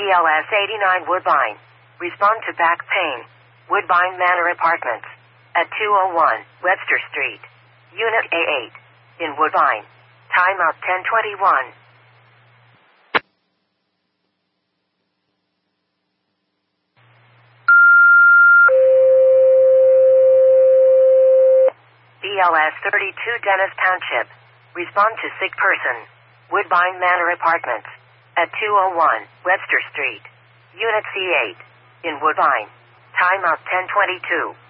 BLS 89 Woodbine. Respond to back pain. Woodbine Manor Apartments. At 201 Webster Street. Unit A8. In Woodbine. Timeout 10:21. BLS 32 Dennis Township. Respond to sick person. Woodbine Manor Apartments. At 201 Webster Street. Unit C8. In Woodbine. Timeout 10:22.